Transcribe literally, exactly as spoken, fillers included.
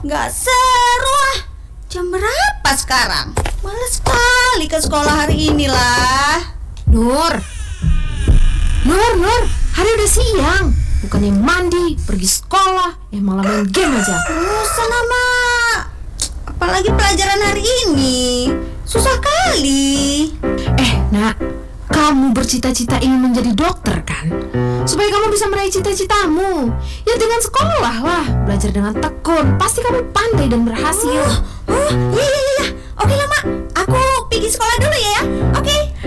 Gak seru ah. Jam berapa sekarang? Males sekali ke sekolah hari ini lah. Nur Nur, Nur, hari udah siang. Bukannya mandi, pergi sekolah, eh malah main game aja. Bosan ama. Apalagi pelajaran hari ini. Susah kali. Eh nak, kamu bercita-cita ingin menjadi dokter kan? Supaya kamu bisa meraih cita-citamu. Ya dengan sekolah lah, belajar dengan tekun. Pasti kamu pandai dan berhasil. Oh, oh iya iya iya. Oke lah mak, aku pergi sekolah dulu ya ya. Oke.